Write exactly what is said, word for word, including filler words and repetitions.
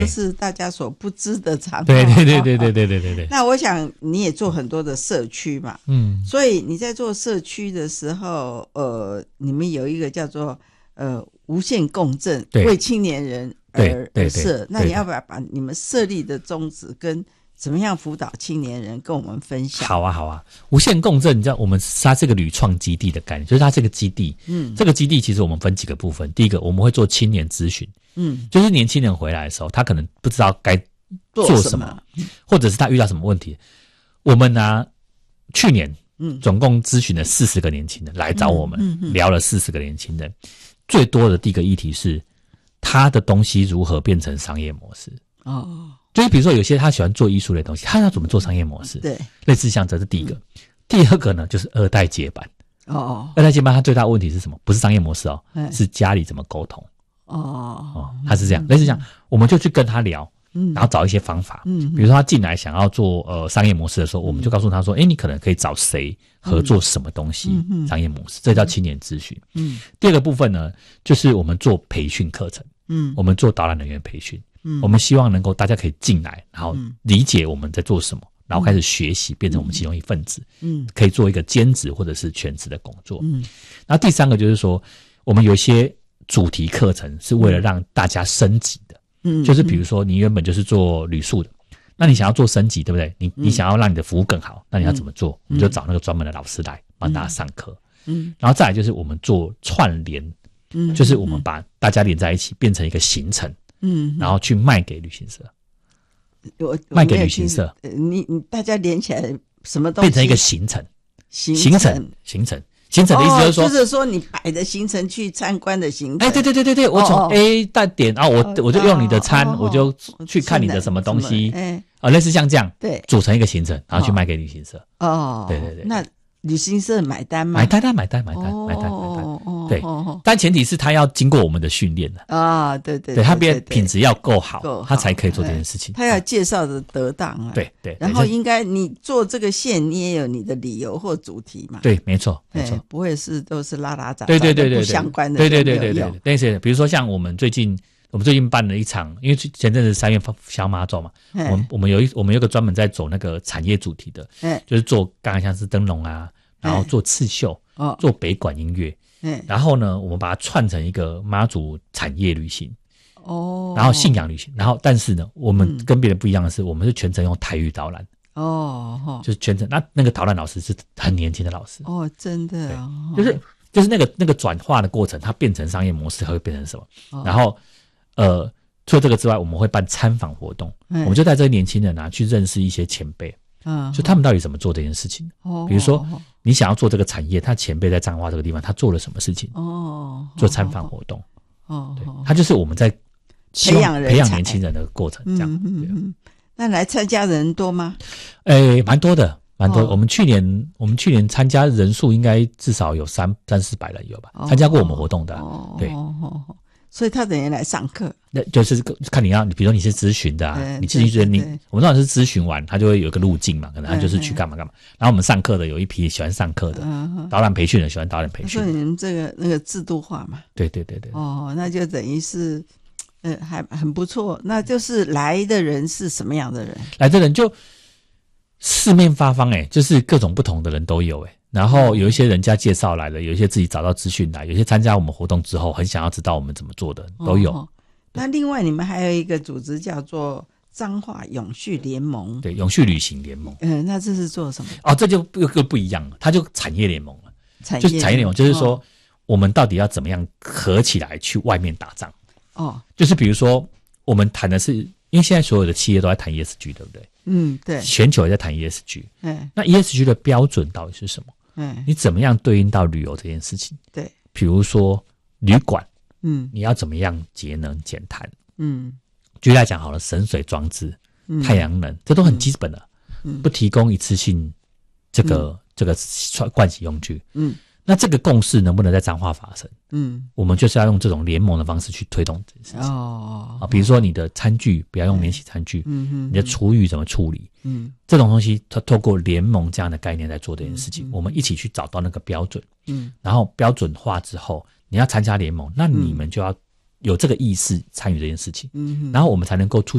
都是大家所不知的长话。 对对对对对对对对对。 那我想你也做很多的社区嘛，嗯，所以你在做社区的时候，呃，你们有一个叫做呃无限共振，为青年人而而设。那你要不要把你们设立的宗旨跟怎么样辅导青年人跟我们分享？ 好啊好啊，无限共振，你知道我们它是个旅创基地的概念，就是它这个基地，嗯，这个基地其实我们分几个部分。第一个，我们会做青年咨询，嗯，就是年轻人回来的时候，他可能不知道该做什么，或者是他遇到什么问题。我们呢，去年嗯，总共咨询了四十个年轻人来找我们，嗯嗯、聊了四十个年轻人，最多的第一个议题是他的东西如何变成商业模式哦。就是比如说有些他喜欢做艺术类的东西，他要怎么做商业模式？对，类似像这是第一个。嗯、第二个呢，就是二代接班。哦，二代接班他最大的问题是什么？不是商业模式哦，是家里怎么沟通。哦哦，他是这样，类似这样，我们就去跟他聊，嗯，然后找一些方法。嗯，比如说他进来想要做呃商业模式的时候，我们就告诉他说，哎，你可能可以找谁合作什么东西，嗯、商业模式，这叫青年咨询。嗯，第二个部分呢，就是我们做培训课程。嗯，我们做导览人员培训。嗯，我们希望能够大家可以进来，然后理解我们在做什么，然后开始学习，变成我们其中一份子。嗯，可以做一个兼职或者是全职的工作。嗯，然后第三个就是说，我们有一些主题课程是为了让大家升级的。嗯，就是比如说你原本就是做旅宿的，那你想要做升级，对不对？你你想要让你的服务更好，那你要怎么做？我们就找那个专门的老师来帮大家上课。嗯，然后再来就是我们做串联，嗯，就是我们把大家连在一起，变成一个行程。嗯，然后去卖给旅行社， 我卖给旅行社， 你你大家连起来什么东西变成一个行程， 行行程行程行程的意思就是说， 哦、就是说你摆的行程去参观的行程。 哎，对对对对对，我从 A 到点啊，我我就用你的餐，我就去看你的什么东西，哎，啊，类似像这样，对，组成一个行程，然后去卖给旅行社。哦，对对对， 那旅行社买单吗？ 买单啊，买单，买单，买单，买单。对，但前提是他要经过我们的训练的啊，对对， 对他变品质要够好，他才可以做这件事情。 他要介绍的得当啊， 对对。 然后应该你做这个线，你也有你的理由或主题嘛？ 对，没错，没错， 不会是都是拉拉杂杂， 对对对对， 不相关的， 对对对对对。但是比如说像我们最近，我们最近办了一场，因为前阵子三月小马走嘛，我们我们有一我们有个专门在走那个产业主题的，就是做刚才像是灯笼啊，然后做刺绣，做北管音乐。然后呢，我们把它串成一个妈祖产业旅行，哦，然后信仰旅行，然后但是呢，我们跟别人不一样的是，我们是全程用台语导览，哦，就是全程，那那个导览老师是很年轻的老师， 哦，真的啊， 就是就是那个那个转化的过程，它变成商业模式，它会变成什么？哦、然后呃，除了这个之外，我们会办参访活动，我们就带这些年轻人啊去认识一些前辈。嗯，就他们到底怎么做这件事情？哦，比如说你想要做这个产业，他前辈在彰化这个地方，他做了什么事情？哦，做参访活动。哦，对，他就是我们在培养培养年轻人的过程，这样。 嗯嗯。那来参加的人多吗？ 诶，蛮多的，蛮多的。我们去年我们去年参加人数应该至少有三三四百人有吧？参加过我们活动的，对。 所以他等于来上课， 那就是看你要，你比如说你是咨询的啊，你自己觉得你，我们通常是咨询完，他就会有一个路径嘛，可能他就是去干嘛干嘛。然后我们上课的有一批喜欢上课的，导览培训的喜欢导览培训。 所以你们这个那个制度化嘛， 对对对对。 哦，那就等于是，呃，还很不错。那就是来的人是什么样的人？ 来的人就四面八方哎，就是各种不同的人都有哎。然后有一些人家介绍来的，有一些自己找到资讯来，有些参加我们活动之后很想要知道我们怎么做的都有。哦、 那另外你们还有一个组织叫做彰化永续联盟， 对，永续旅行联盟。 嗯，那这是做什么？ 哦，这就又又不一样了，它就产业联盟了。产业就是产业联盟，就是说、哦、我们到底要怎么样合起来去外面打仗？哦，就是比如说我们谈的是，因为现在所有的企业都在谈 E S G， 对不对？嗯，对。全球也在谈 E S G， 嗯，那 E S G 的标准到底是什么？嗯，你怎么样对应到旅游这件事情？对，比如说旅馆，嗯，你要怎么样节能减碳？嗯，举例来讲好了，省水装置、嗯、太阳能，这都很基本的，嗯，不提供一次性这个、嗯、这个盥洗用具，嗯，那这个共识能不能在彰化发生？嗯，我们就是要用这种联盟的方式去推动这件事情。哦，啊，比如说你的餐具不要用免洗餐具，嗯嗯，你的厨余怎么处理？嗯，这种东西它透过联盟这样的概念来做这件事情，嗯嗯、我们一起去找到那个标准，嗯，然后标准化之后，你要参加联盟，那你们就要有这个意识参与这件事情，嗯，然后我们才能够出